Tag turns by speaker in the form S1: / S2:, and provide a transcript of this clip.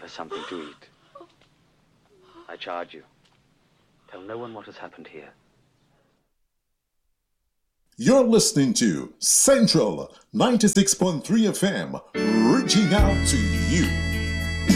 S1: her something to eat. I charge you. Tell no one what has happened here.
S2: You're listening to Central 96.3 FM, reaching out to you.